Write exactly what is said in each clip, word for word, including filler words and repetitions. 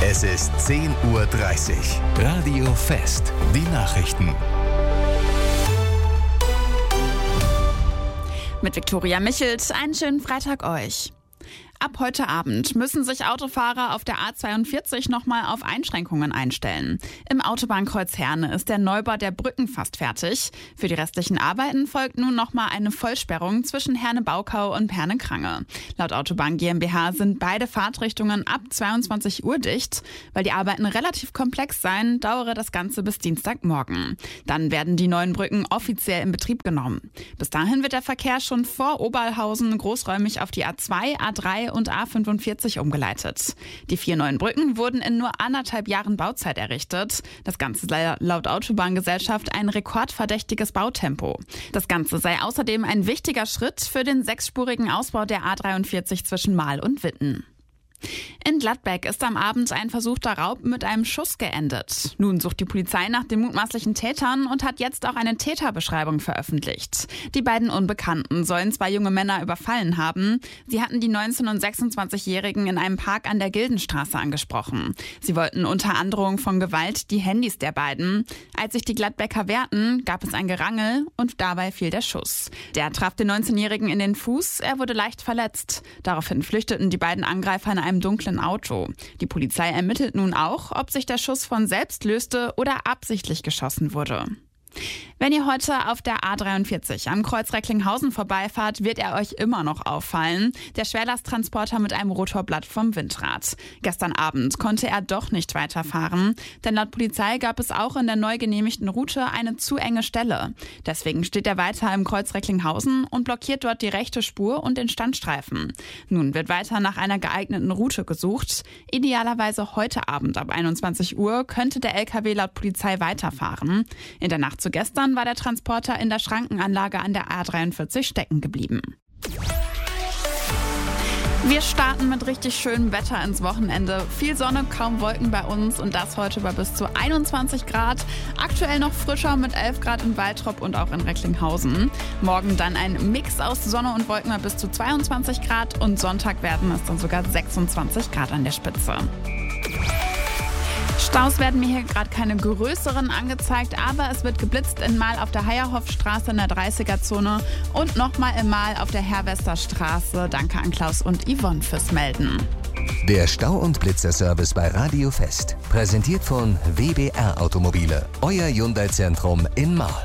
Es ist zehn Uhr dreißig. Radio Fest. Die Nachrichten. Mit Viktoria Michelt, einen schönen Freitag euch. Ab heute Abend müssen sich Autofahrer auf der A zweiundvierzig nochmal auf Einschränkungen einstellen. Im Autobahnkreuz Herne ist der Neubau der Brücken fast fertig. Für die restlichen Arbeiten folgt nun nochmal eine Vollsperrung zwischen Herne-Baukau und Herne-Krange. Laut Autobahn GmbH sind beide Fahrtrichtungen ab zweiundzwanzig Uhr dicht. Weil die Arbeiten relativ komplex seien, dauere das Ganze bis Dienstagmorgen. Dann werden die neuen Brücken offiziell in Betrieb genommen. Bis dahin wird der Verkehr schon vor Oberhausen großräumig auf die A zwei, A drei und A fünfundvierzig umgeleitet. Die vier neuen Brücken wurden in nur anderthalb Jahren Bauzeit errichtet. Das Ganze sei laut Autobahngesellschaft ein rekordverdächtiges Bautempo. Das Ganze sei außerdem ein wichtiger Schritt für den sechsspurigen Ausbau der A dreiundvierzig zwischen Mahl und Witten. In Gladbeck ist am Abend ein versuchter Raub mit einem Schuss geendet. Nun sucht die Polizei nach den mutmaßlichen Tätern und hat jetzt auch eine Täterbeschreibung veröffentlicht. Die beiden Unbekannten sollen zwei junge Männer überfallen haben. Sie hatten die neunzehn- und sechsundzwanzigjährigen in einem Park an der Gildenstraße angesprochen. Sie wollten unter Androhung von Gewalt die Handys der beiden. Als sich die Gladbecker wehrten, gab es ein Gerangel und dabei fiel der Schuss. Der traf den neunzehnjährigen in den Fuß, er wurde leicht verletzt. Daraufhin flüchteten die beiden Angreifer in einem dunklen Auto. Die Polizei ermittelt nun auch, ob sich der Schuss von selbst löste oder absichtlich geschossen wurde. Wenn ihr heute auf der A dreiundvierzig am Kreuz Recklinghausen vorbeifahrt, wird er euch immer noch auffallen. Der Schwerlasttransporter mit einem Rotorblatt vom Windrad. Gestern Abend konnte er doch nicht weiterfahren, denn laut Polizei gab es auch in der neu genehmigten Route eine zu enge Stelle. Deswegen steht er weiter im Kreuz Recklinghausen und blockiert dort die rechte Spur und den Standstreifen. Nun wird weiter nach einer geeigneten Route gesucht. Idealerweise heute Abend ab einundzwanzig Uhr könnte der L K W laut Polizei weiterfahren. In der Nacht zu gestern war der Transporter in der Schrankenanlage an der A dreiundvierzig stecken geblieben. Wir starten mit richtig schönem Wetter ins Wochenende. Viel Sonne, kaum Wolken bei uns und das heute bei bis zu einundzwanzig Grad. Aktuell noch frischer mit elf Grad in Waltrop und auch in Recklinghausen. Morgen dann ein Mix aus Sonne und Wolken bei bis zu zweiundzwanzig Grad und Sonntag werden es dann sogar sechsundzwanzig Grad an der Spitze. Staus werden mir hier gerade keine größeren angezeigt, aber es wird geblitzt in Mahl auf der Heierhoffstraße in der dreißiger-Zone und nochmal in Mahl auf der Herwesterstraße. Danke an Klaus und Yvonne fürs Melden. Der Stau- und Blitzerservice bei Radio Fest. Präsentiert von W B R Automobile. Euer Hyundai-Zentrum in Mahl.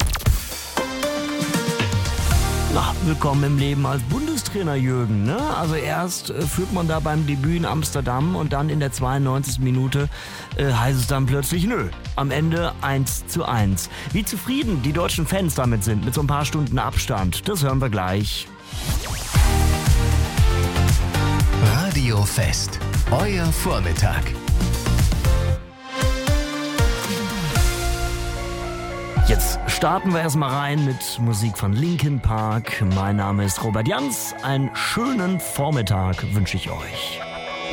Na, willkommen im Leben als Bundestrainer, Jürgen. Ne? Also erst äh, führt man da beim Debüt in Amsterdam und dann in der zweiundneunzigsten Minute äh, heißt es dann plötzlich nö. Am Ende eins zu eins. Wie zufrieden die deutschen Fans damit sind, mit so ein paar Stunden Abstand, das hören wir gleich. Radio Fest. Euer Vormittag. Jetzt starten wir erstmal rein mit Musik von Linkin Park. Mein Name ist Robert Jans. Einen schönen Vormittag wünsche ich euch.